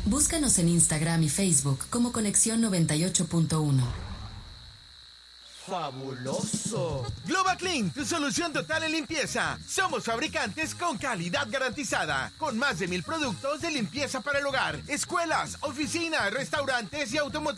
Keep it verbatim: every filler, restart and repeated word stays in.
Búscanos en Instagram y Facebook como Conexión noventa y ocho punto uno. ¡Fabuloso! Global Clean, tu solución total en limpieza. Somos fabricantes con calidad garantizada, con más de mil productos de limpieza para el hogar, escuelas, oficinas, restaurantes y automotores.